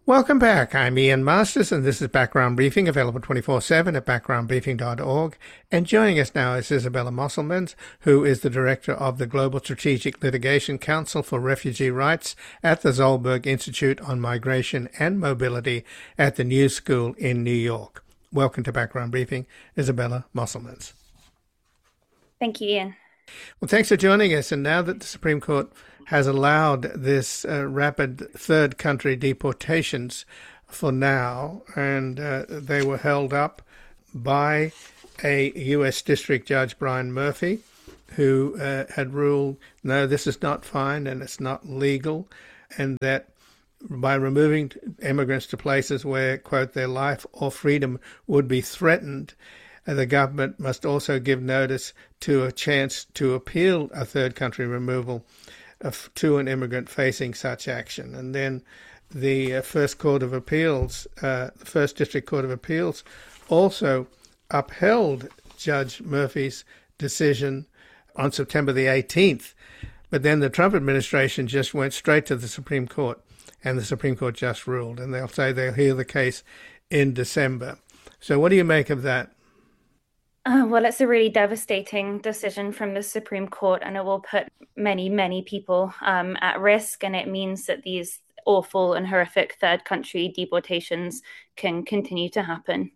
Welcome back. I'm Ian Masters, and this is Background Briefing, available 24/7 at backgroundbriefing.org. And joining us now is Isabella Mosselmans, who is the director of the Global Strategic Litigation Council for Refugee Rights at the Zolberg Institute on Migration and Mobility at the New School in New York. Welcome to Background Briefing, Isabella Mosselmans. Thank you, Ian. Well, thanks for joining us. And now that the Supreme Court has allowed this rapid third country deportations for now, and they were held up by a U.S. District Judge, Brian Murphy, who had ruled, no, this is not fine and it's not legal, and that by removing immigrants to places where, quote, their life or freedom would be threatened, the government must also give notice to a chance to appeal a third country removal to an immigrant facing such action. And then the First Court of Appeals, the First District Court of Appeals, also upheld Judge Murphy's decision on September the 18th. But then the Trump administration just went straight to the Supreme Court, and the Supreme Court just ruled, and they'll say they'll hear the case in December. So what do you make of that? Well, it's a really devastating decision from the Supreme Court, and it will put many, many people at risk. And it means that these awful and horrific third country deportations can continue to happen.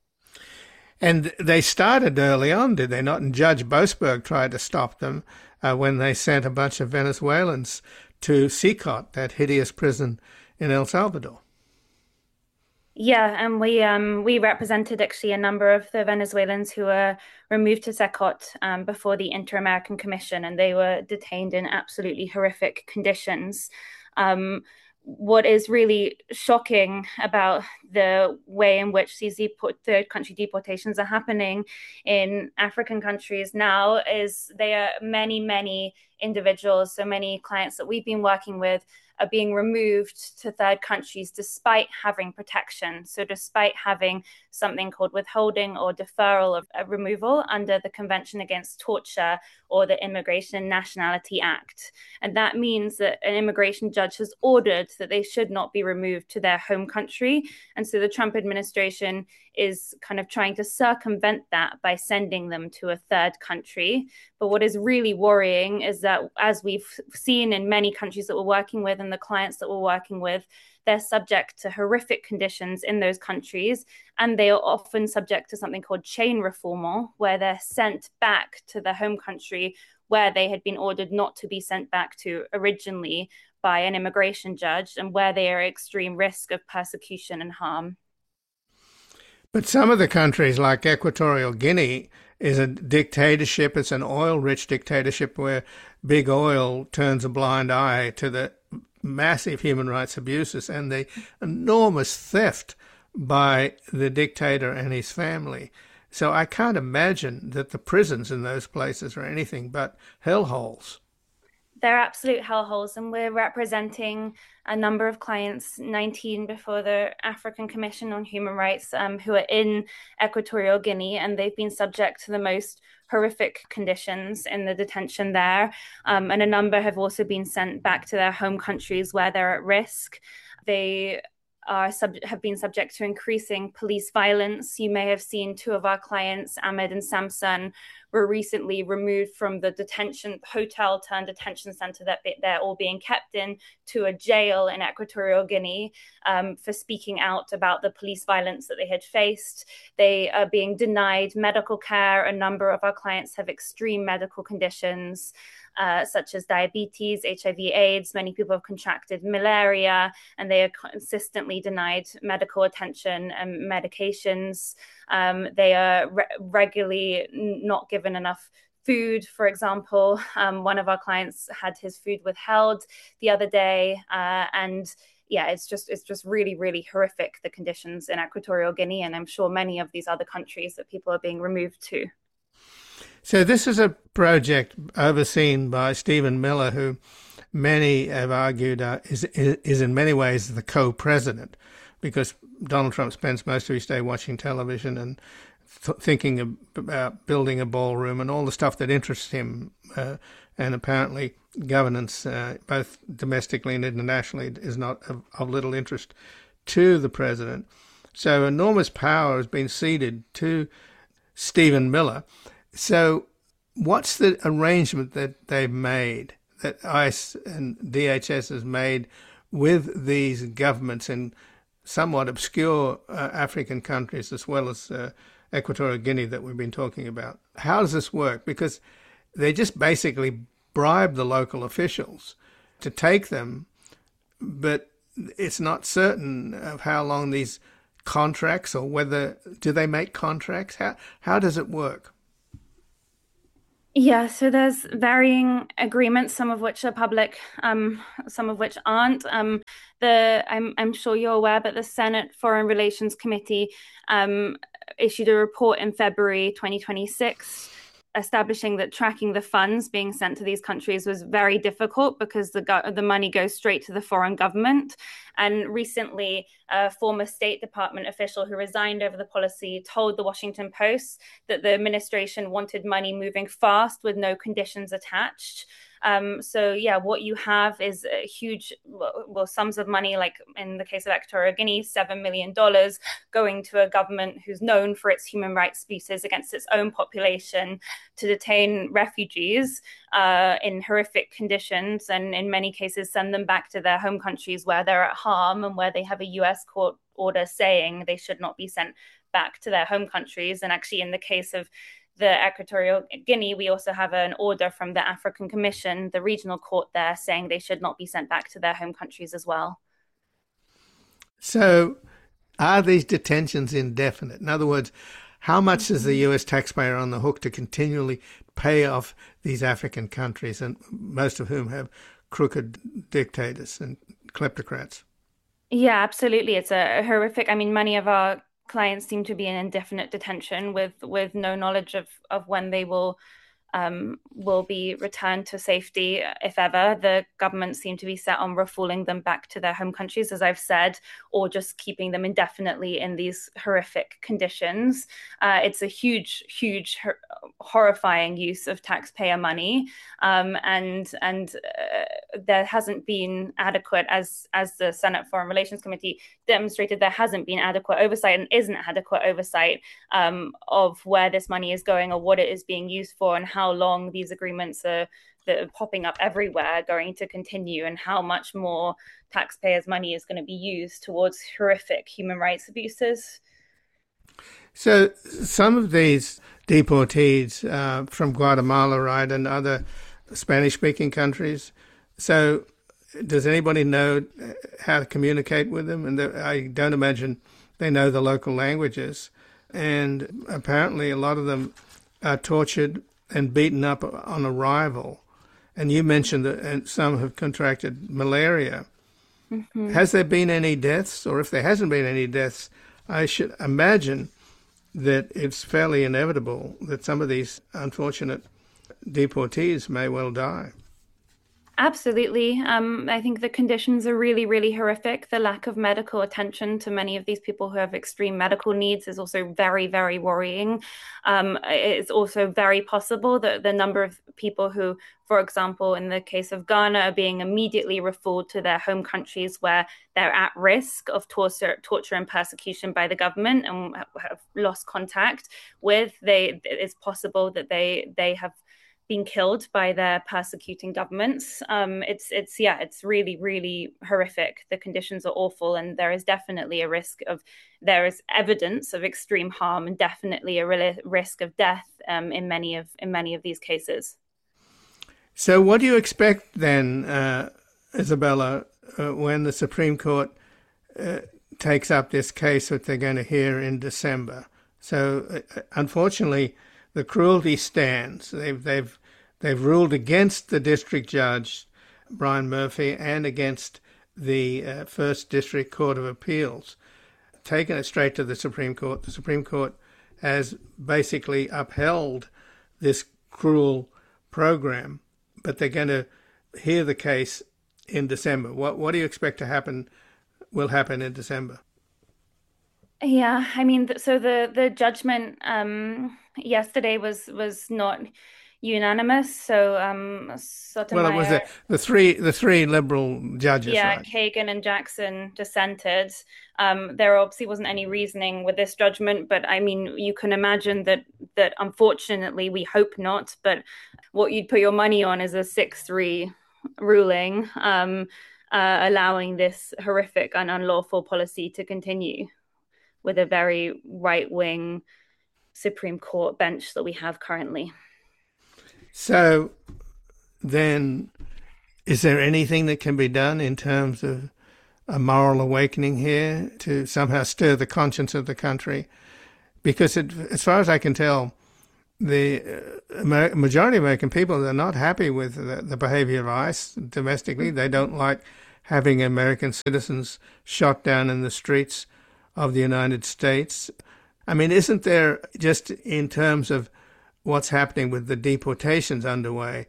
And they started early on, did they not? And Judge Boasberg tried to stop them when they sent a bunch of Venezuelans to CICOT, that hideous prison in El Salvador. Yeah, and we represented actually a number of the Venezuelans who were removed to CICOT before the Inter-American Commission, and they were detained in absolutely horrific conditions. What is really shocking about the way in which these third country deportations are happening in African countries now is there are many, many individuals, so many clients that we've been working with are being removed to third countries despite having protection. So despite having something called withholding or deferral of removal under the Convention Against Torture or the Immigration and Nationality Act. And that means that an immigration judge has ordered that they should not be removed to their home country. And so the Trump administration is kind of trying to circumvent that by sending them to a third country. But what is really worrying is that, as we've seen in many countries that we're working with and the clients that we're working with, they're subject to horrific conditions in those countries, and they are often subject to something called chain refoulement, where they're sent back to the home country where they had been ordered not to be sent back to originally by an immigration judge, and where they are at extreme risk of persecution and harm. But some of the countries, like Equatorial Guinea, is a dictatorship. It's an oil-rich dictatorship where big oil turns a blind eye to the massive human rights abuses and the enormous theft by the dictator and his family. So I can't imagine that the prisons in those places are anything but hellholes. They're absolute hellholes, and we're representing a number of clients, 19 before the African Commission on Human Rights, who are in Equatorial Guinea, and they've been subject to the most horrific conditions in the detention there. And a number have also been sent back to their home countries where they're at risk. They have been subject to increasing police violence. You may have seen two of our clients, Ahmed and Samson, were recently removed from the hotel turned detention center that they're all being kept in to a jail in Equatorial Guinea for speaking out about the police violence that they had faced. They are being denied medical care. A number of our clients have extreme medical conditions, such as diabetes, HIV/AIDS. Many people have contracted malaria, and they are consistently denied medical attention and medications. They are regularly not given enough food. For example, one of our clients had his food withheld the other day, and yeah, it's just really, really horrific, the conditions in Equatorial Guinea, and I'm sure many of these other countries that people are being removed to. So this is a project overseen by Stephen Miller, who many have argued is in many ways the co-president, because Donald Trump spends most of his day watching television and thinking about building a ballroom and all the stuff that interests him. And apparently governance, both domestically and internationally, is not of little interest to the president. So enormous power has been ceded to Stephen Miller. So what's the arrangement that they've made, that ICE and DHS has made with these governments in somewhat obscure African countries, as well as Equatorial Guinea that we've been talking about? How does this work? Because they just basically bribe the local officials to take them, but it's not certain of how long these contracts, or whether, do they make contracts? How does it work? Yeah, so there's varying agreements, some of which are public, some of which aren't. I'm sure you're aware, but the Senate Foreign Relations Committee issued a report in February 2026 establishing that tracking the funds being sent to these countries was very difficult because the money goes straight to the foreign government. And recently, a former State Department official who resigned over the policy told the Washington Post that the administration wanted money moving fast with no conditions attached. So yeah, what you have is a huge, well, sums of money, like in the case of Equatorial Guinea, $7 million going to a government who's known for its human rights abuses against its own population to detain refugees in horrific conditions, and in many cases send them back to their home countries where they're at harm and where they have a US court order saying they should not be sent back to their home countries. And actually, in the case of the Equatorial Guinea, we also have an order from the African Commission, the regional court there, saying they should not be sent back to their home countries as well. So are these detentions indefinite? In other words, how much is the US taxpayer on the hook to continually pay off these African countries, and most of whom have crooked dictators and kleptocrats? Yeah, absolutely. It's a horrific. I mean, many of our clients seem to be in indefinite detention with no knowledge of when they will be returned to safety, if ever. The government seem to be set on refouling them back to their home countries, as I've said, or just keeping them indefinitely in these horrific conditions. It's a huge, horrifying use of taxpayer money, and there hasn't been adequate, as the Senate Foreign Relations Committee demonstrated, there hasn't been adequate oversight and isn't adequate oversight of where this money is going or what it is being used for, and how long these agreements that are popping up everywhere are going to continue, and how much more taxpayers' money is going to be used towards horrific human rights abuses. So some of these deportees from Guatemala, right, and other Spanish-speaking countries. So does anybody know how to communicate with them? And I don't imagine they know the local languages. And apparently a lot of them are tortured and beaten up on arrival. And you mentioned that some have contracted malaria. Mm-hmm. Has there been any deaths? Or if there hasn't been any deaths, I should imagine that it's fairly inevitable that some of these unfortunate deportees may well die. Absolutely. I think the conditions are really horrific. The lack of medical attention to many of these people who have extreme medical needs is also very worrying. It's also very possible that the number of people who, for example, in the case of Ghana, are being immediately referred to their home countries where they're at risk of torture and persecution by the government and have lost contact with, it's possible that they have been killed by their persecuting governments. It's really horrific. The conditions are awful, and there is definitely a risk of, there is evidence of extreme harm, and definitely a risk of death in many of these cases. So, what do you expect then, Isabella, when the Supreme Court takes up this case that they're going to hear in December? So, unfortunately, the cruelty stands. They've ruled against the district judge, Brian Murphy, and against the First District Court of Appeals, taken it straight to the Supreme Court. The Supreme Court has basically upheld this cruel program, but they're going to hear the case in December. What do you expect to will happen in December? Yeah, I mean, so the judgment yesterday was not unanimous. So Well, it was Sotomayor, the three liberal judges, yeah, right? Kagan and Jackson dissented. There obviously wasn't any reasoning with this judgment, but I mean, you can imagine that unfortunately, we hope not, but what you'd put your money on is a 6-3 ruling, allowing this horrific and unlawful policy to continue with a very right wing Supreme Court bench that we have currently. So then, is there anything that can be done in terms of a moral awakening here to somehow stir the conscience of the country? Because as far as I can tell, the majority of American people are not happy with the behavior of ICE domestically. They don't like having American citizens shot down in the streets of the United States. I mean, isn't there, just in terms of what's happening with the deportations underway,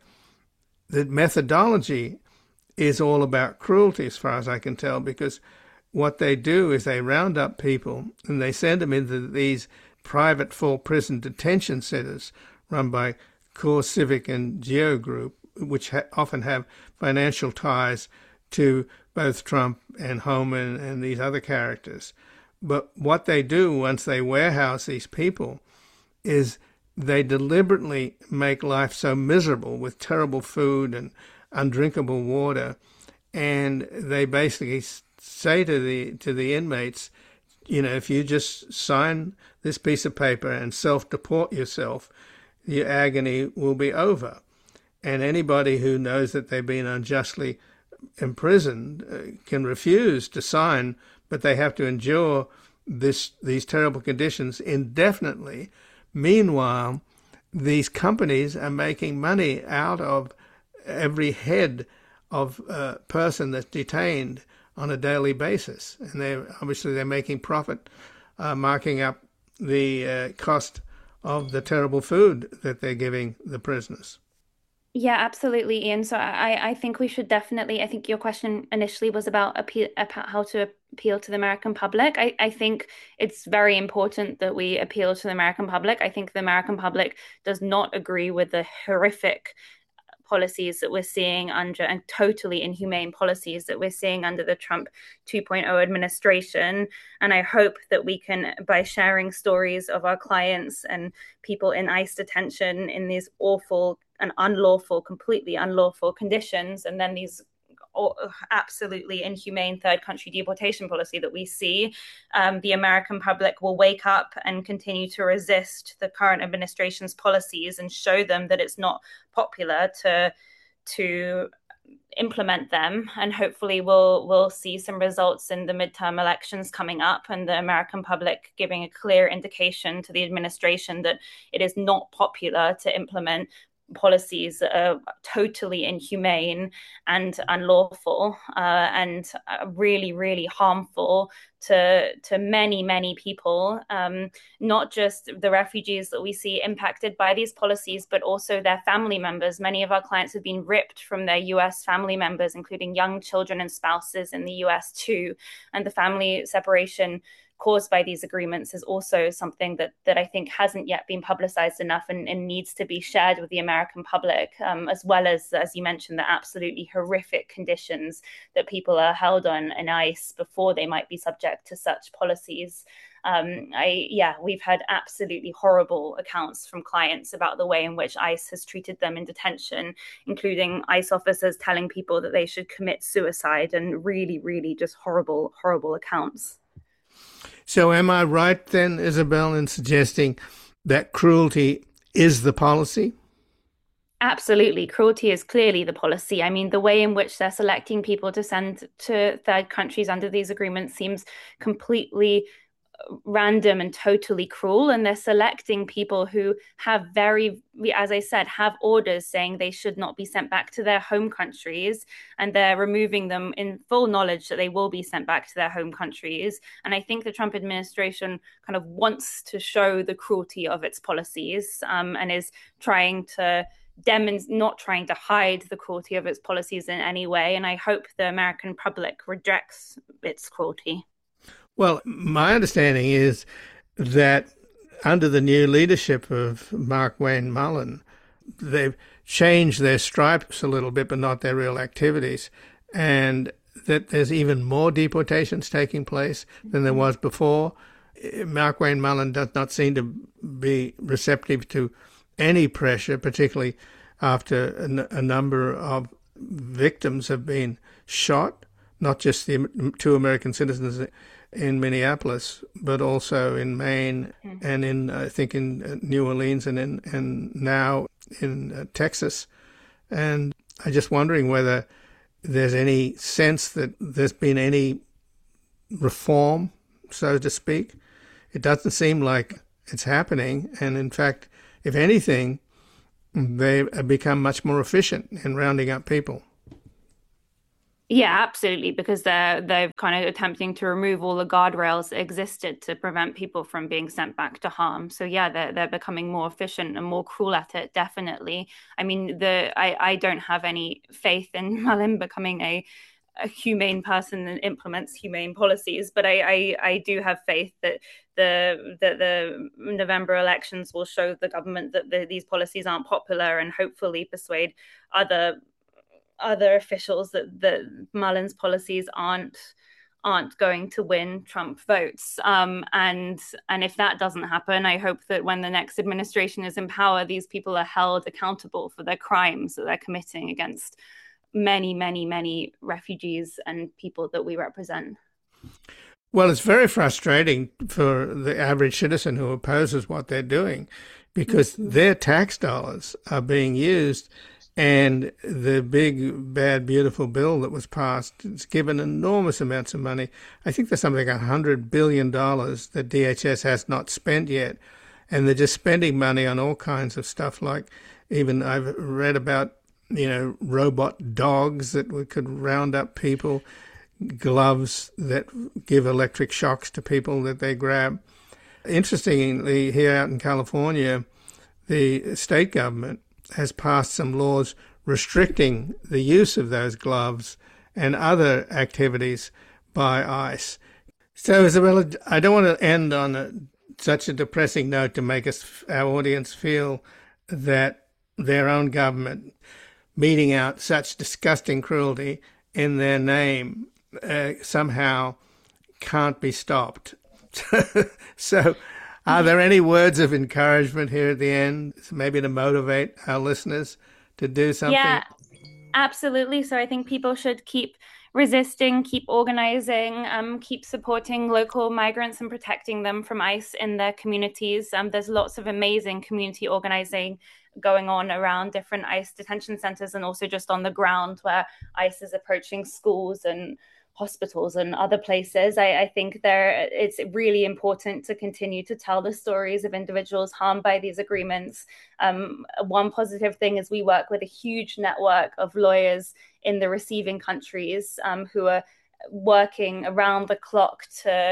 the methodology is all about cruelty, as far as I can tell, because what they do is they round up people and they send them into these private full prison detention centers run by CoreCivic and Geo Group, which often have financial ties to both Trump and Homan and these other characters. But what they do once they warehouse these people is they deliberately make life so miserable with terrible food and undrinkable water, and they basically say to the inmates, you know, if you just sign this piece of paper and self-deport yourself, your agony will be over. And anybody who knows that they've been unjustly imprisoned can refuse to sign, but they have to endure these terrible conditions indefinitely. Meanwhile, these companies are making money out of every head of person that's detained on a daily basis, and they're making profit, marking up the cost of the terrible food that they're giving the prisoners. Yeah, absolutely, Ian. So I think we should definitely, I think your question initially was about how to appeal to the American public. I think it's very important that we appeal to the American public. I think the American public does not agree with the horrific policies that we're seeing under, and totally inhumane policies that we're seeing under the Trump 2.0 administration. And I hope that we can, by sharing stories of our clients and people in ICE detention in these awful and unlawful, completely unlawful conditions, and then these absolutely inhumane third country deportation policy that we see, the American public will wake up and continue to resist the current administration's policies and show them that it's not popular to implement them. And hopefully we'll see some results in the midterm elections coming up, and the American public giving a clear indication to the administration that it is not popular to implement policies that are totally inhumane and unlawful, and really, really harmful to many people, not just the refugees that we see impacted by these policies, but also their family members. Many of our clients have been ripped from their US family members, including young children and spouses in the US too. And the family separation caused by these agreements is also something that I think hasn't yet been publicized enough, and needs to be shared with the American public, as well as you mentioned, the absolutely horrific conditions that people are held on in ICE before they might be subject to such policies. We've had absolutely horrible accounts from clients about the way in which ICE has treated them in detention, including ICE officers telling people that they should commit suicide, and really, really just horrible, horrible accounts. So am I right then, Isabel, in suggesting that cruelty is the policy? Absolutely. Cruelty is clearly the policy. I mean, the way in which they're selecting people to send to third countries under these agreements seems completely random and totally cruel. And they're selecting people who have as I said, have orders saying they should not be sent back to their home countries. And they're removing them in full knowledge that they will be sent back to their home countries. And I think the Trump administration kind of wants to show the cruelty of its policies, and is trying to not trying to hide the cruelty of its policies in any way. And I hope the American public rejects its cruelty. Well, my understanding is that under the new leadership of Mark Wayne Mullen, they've changed their stripes a little bit, but not their real activities, and that there's even more deportations taking place than there was before. Mark Wayne Mullen does not seem to be receptive to any pressure, particularly after a number of victims have been shot, not just the 2 American citizens in Minneapolis, but also in Maine and in, I think, in New Orleans and now in Texas. And I'm just wondering whether there's any sense that there's been any reform, so to speak. It doesn't seem like it's happening. And in fact, if anything, they have become much more efficient in rounding up people. Yeah, absolutely, because they're kind of attempting to remove all the guardrails that existed to prevent people from being sent back to harm. So yeah, they're becoming more efficient and more cruel at it, definitely. I mean, I don't have any faith in Mullen becoming a humane person that implements humane policies, but I do have faith that the November elections will show the government that these policies aren't popular, and hopefully persuade other officials that Mullen's policies aren't going to win Trump votes. And if that doesn't happen, I hope that when the next administration is in power, these people are held accountable for their crimes that they're committing against many, many, many refugees and people that we represent. Well, it's very frustrating for the average citizen who opposes what they're doing, because their tax dollars are being used. And the big, bad, beautiful bill that was passed, it's given enormous amounts of money. I think there's something like $100 billion that DHS has not spent yet. And they're just spending money on all kinds of stuff, like even I've read about, robot dogs that could round up people, gloves that give electric shocks to people that they grab. Interestingly, here out in California, the state government has passed some laws restricting the use of those gloves and other activities by ICE. So, Isabella, I don't want to end on such a depressing note to make our audience feel that their own government meting out such disgusting cruelty in their name somehow can't be stopped. So, are there any words of encouragement here at the end, maybe to motivate our listeners to do something? Yeah, absolutely. So I think people should keep resisting, keep organizing, keep supporting local migrants and protecting them from ICE in their communities. There's lots of amazing community organizing going on around different ICE detention centers, and also just on the ground where ICE is approaching schools and hospitals and other places. I think it's really important to continue to tell the stories of individuals harmed by these agreements. One positive thing is we work with a huge network of lawyers in the receiving countries who are working around the clock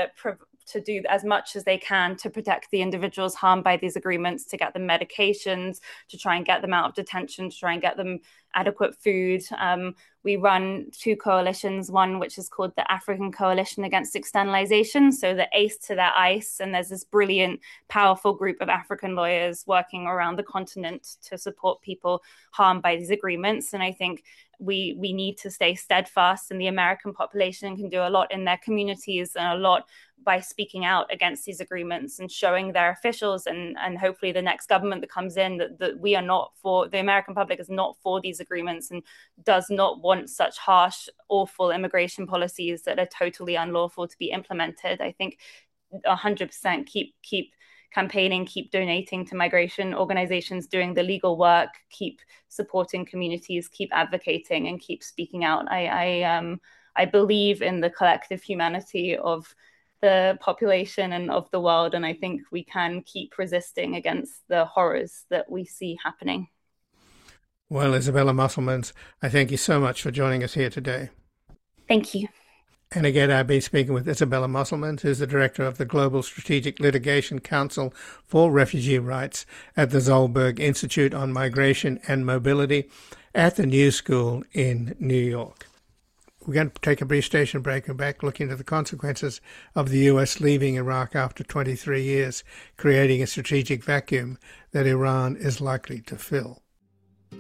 to do as much as they can to protect the individuals harmed by these agreements, to get them medications, to try and get them out of detention, to try and get them adequate food. We run 2 coalitions, one which is called the African Coalition Against Externalization, so the ACE to their ICE, and there's this brilliant, powerful group of African lawyers working around the continent to support people harmed by these agreements. And I think we need to stay steadfast, and the American population can do a lot in their communities and a lot by speaking out against these agreements and showing their officials and hopefully the next government that comes in that we are not for, the American public is not for these agreements and does not want such harsh, awful immigration policies that are totally unlawful to be implemented. I think 100% keep campaigning, keep donating to migration organizations doing the legal work, keep supporting communities, keep advocating, and keep speaking out. I believe in the collective humanity of the population and of the world, and I think we can keep resisting against the horrors that we see happening. Well, Isabella Musselmans, I thank you so much for joining us here today. Thank you. And again, I've been speaking with Isabella Musselmans, who's the director of the Global Strategic Litigation Council for Refugee Rights at the Zollberg Institute on Migration and Mobility at the New School in New York. We're going to take a brief station break and back looking at the consequences of the U.S. leaving Iraq after 23 years, creating a strategic vacuum that Iran is likely to fill.